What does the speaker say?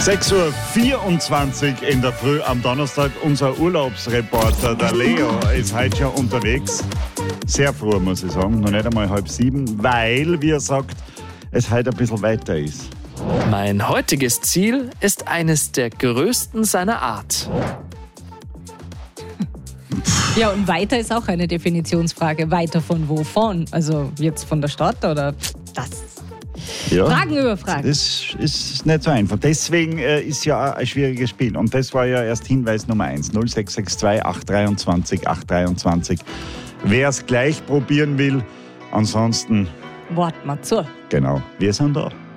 6:24 Uhr in der Früh am Donnerstag. Unser Urlaubsreporter, der Leo, ist heute schon unterwegs. Sehr früh, muss ich sagen. Noch nicht einmal 6:30, weil, wie er sagt, es heute ein bisschen weiter ist. Mein heutiges Ziel ist eines der größten seiner Art. Ja, und weiter ist auch eine Definitionsfrage. Weiter von wovon? Also jetzt von der Stadt oder das? Ja, Fragen über Fragen. Das ist nicht so einfach. Deswegen ist ja auch ein schwieriges Spiel. Und das war ja erst Hinweis Nummer 1. 0662 823 823. Wer es gleich probieren will, ansonsten... Wart mal zu. Genau, wir sind da.